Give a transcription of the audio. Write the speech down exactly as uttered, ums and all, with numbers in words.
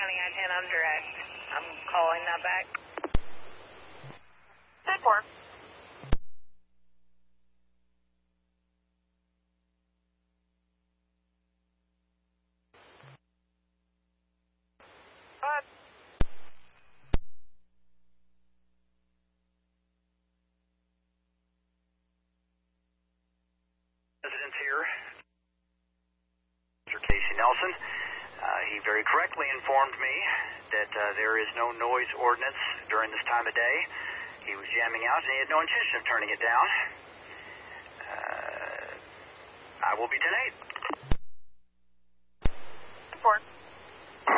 County I ten, I'm direct. I'm calling that back. ten four. Go ahead. Residents here, Mister Casey Nelson. Uh, he very correctly informed me that uh, there is no noise ordinance during this time of day. He was jamming out and he had no intention of turning it down. Uh, I will be ten eight. ten four.